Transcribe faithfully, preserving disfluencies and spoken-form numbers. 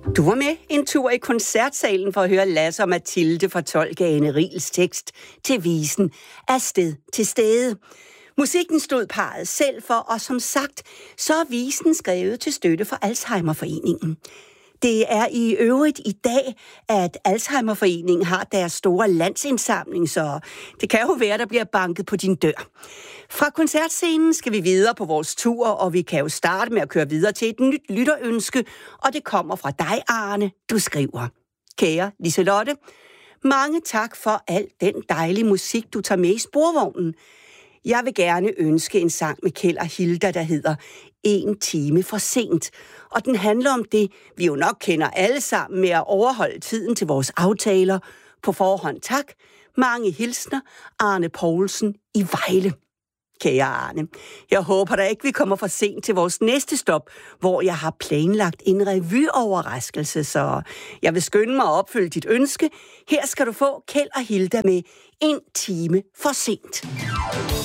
Du var med en tur i koncertsalen for at høre Lasse og Mathilde fortolke Ane Riels tekst til visen Afsted til stede. Musikken stod parret selv for, og som sagt, så er visen skrevet til støtte for Alzheimerforeningen. Det er i øvrigt i dag, at Alzheimerforeningen har deres store landsindsamling, så det kan jo være, der bliver banket på din dør. Fra koncertscenen skal vi videre på vores tur, og vi kan jo starte med at køre videre til et nyt lytterønske, og det kommer fra dig, Arne. Du skriver: Kære Liselotte, mange tak for al den dejlige musik, du tager med i sporvognen. Jeg vil gerne ønske en sang med Kjeld og Hilda, der hedder En time for sent. Og den handler om det, vi jo nok kender alle sammen, med at overholde tiden til vores aftaler. På forhånd tak. Mange hilsner. Arne Poulsen i Vejle. Kære Arne, jeg håber da ikke, vi kommer for sent til vores næste stop, hvor jeg har planlagt en revyoverraskelse, så jeg vil skynde mig at opfylde dit ønske. Her skal du få Kjeld og Hilda med En time for sent.